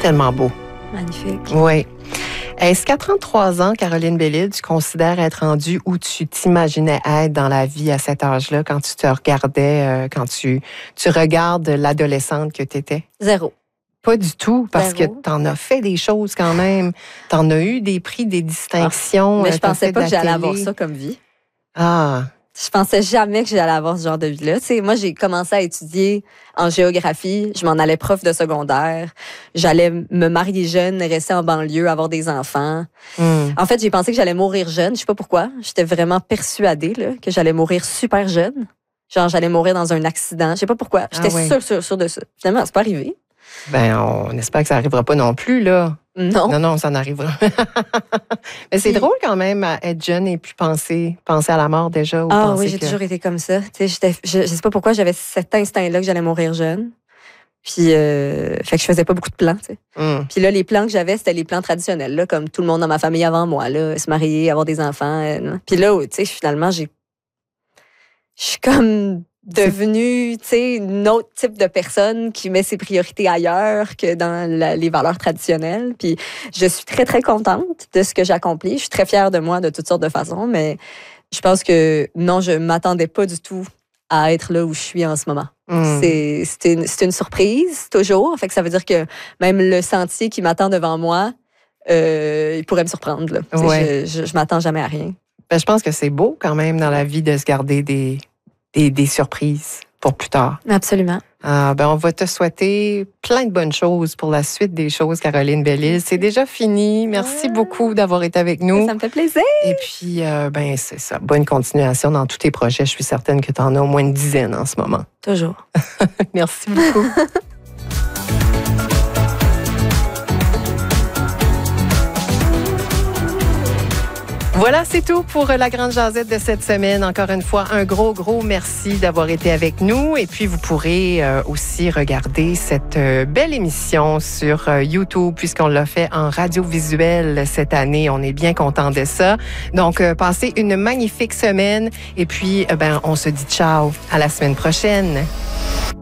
tellement beau. Magnifique. Oui. Est-ce qu'à 33 ans, Caroline Bellil, tu considères être rendue où tu t'imaginais être dans la vie à cet âge-là, quand tu te regardais, quand tu regardes l'adolescente que tu étais? 0. Pas du tout, parce Zéro. que tu en as fait des choses quand même. Tu en as eu des prix, des distinctions. Mais je t'as pensais fait pas de que la j'allais télé. avoir ça comme vie. Ah, Je pensais jamais que j'allais avoir ce genre de vie-là. Tu sais, moi, j'ai commencé à étudier en géographie. Je m'en allais prof de secondaire. J'allais me marier jeune, rester en banlieue, avoir des enfants. En fait, j'ai pensé que j'allais mourir jeune. Je sais pas pourquoi. J'étais vraiment persuadée là, que j'allais mourir super jeune. Genre, j'allais mourir dans un accident. Je sais pas pourquoi. J'étais ouais. sûre de ça. Finalement, c'est pas arrivé. Ben, on espère que ça n'arrivera pas non plus, là. Non. Non, ça n'arrivera. Mais c'est drôle quand même à être jeune et puis penser à la mort déjà. Ou Ah penser oui, j'ai que... toujours été comme ça. Tu sais, je sais pas pourquoi j'avais cet instinct-là que j'allais mourir jeune. Puis, fait que je faisais pas beaucoup de plans, tu sais. Puis là, les plans que j'avais, c'était les plans traditionnels, là, comme tout le monde dans ma famille avant moi, là, se marier, avoir des enfants. Puis là, tu sais, finalement, je suis comme devenue, tu sais, une autre type de personne qui met ses priorités ailleurs que dans les valeurs traditionnelles. Puis je suis très, très contente de ce que j'accomplis. Je suis très fière de moi de toutes sortes de façons, mais je pense que non, je m'attendais pas du tout à être là où je suis en ce moment. C'est une surprise, toujours. Fait que ça veut dire que même le sentier qui m'attend devant moi, il pourrait me surprendre. Là. Ouais. Je m'attends jamais à rien. Ben, je pense que c'est beau quand même dans la vie de se garder des surprises pour plus tard. Absolument. On va te souhaiter plein de bonnes choses pour la suite des choses, Caroline Bellil. C'est déjà fini. Merci beaucoup d'avoir été avec nous. Ça me fait plaisir. Et puis, c'est ça. Bonne continuation dans tous tes projets. Je suis certaine que tu en as au moins une dizaine en ce moment. Toujours. Merci beaucoup. Voilà, c'est tout pour la Grande Jasette de cette semaine. Encore une fois, un gros merci d'avoir été avec nous. Et puis, vous pourrez aussi regarder cette belle émission sur YouTube, puisqu'on l'a fait en radiovisuel cette année. On est bien content de ça. Donc, passez une magnifique semaine. Et puis, on se dit ciao à la semaine prochaine.